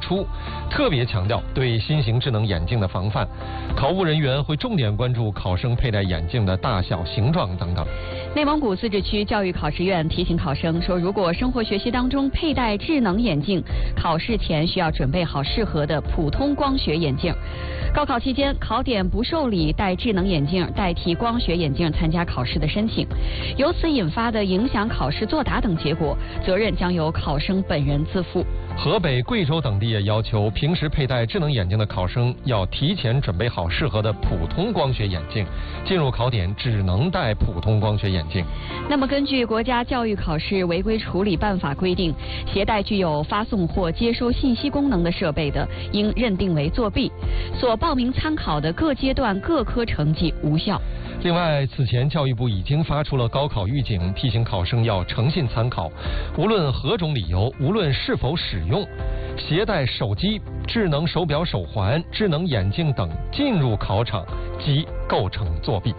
出，特别强调对新型智能眼镜的防范。考务人员会重点关注考生佩戴眼镜的大小、形状等等。 内蒙古自治区教育考试院提醒考生说，如果生活学习当中佩戴智能眼镜，考试前需要准备好适合的普通光学眼镜。高考期间，考点不受理戴智能眼镜代替光学眼镜参加考试的申请，由此引发的影响考试作答等结果，责任将由考生本人自负。 河北、贵州等地也要求平时佩戴智能眼镜的考生要提前准备好适合的普通光学眼镜，进入考点只能戴普通光学眼镜。 那么根据国家教育考试违规处理办法规定，携带具有发送或接收信息功能的设备的，应认定为作弊，所报名参考的各阶段各科成绩无效。 另外，此前教育部已经发出了高考预警，提醒考生要诚信参考，无论何种理由，无论是否使用，携带手机、智能手表、手环、智能眼镜等进入考场即构成作弊。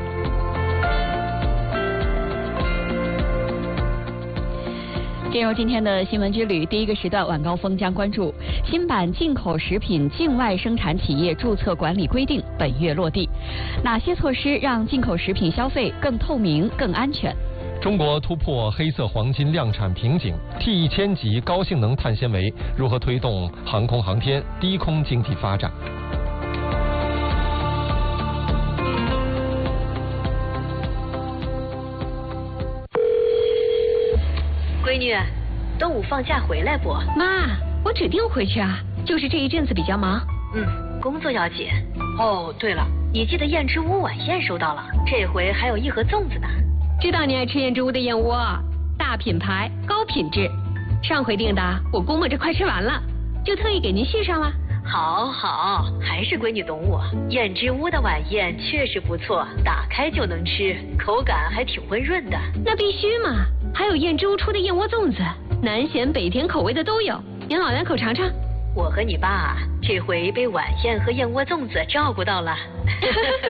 进入今天的新闻之旅，第一个时段晚高峰将关注新版进口食品境外生产企业注册管理规定本月落地，哪些措施让进口食品消费更透明、更安全？ 中国突破黑色黄金量产瓶颈，T1000级高性能碳纤维如何推动航空航天、低空经济发展？ 闺女，端午放假回来不？ 妈，我指定回去啊，就是这一阵子比较忙。 工作要紧。哦，对了，你记得燕之屋晚宴收到了，这回还有一盒粽子呢。 知道你爱吃燕之屋的燕窝，大品牌，高品质。上回订的，我估摸着快吃完了，就特意给您续上了。 好，还是闺女懂我。燕之屋的晚宴确实不错，打开就能吃，口感还挺温润的。 那必须嘛，还有燕之屋出的燕窝粽子，南咸北甜口味的都有，您老两口尝尝。 我和你爸这回被晚宴和燕窝粽子照顾到了。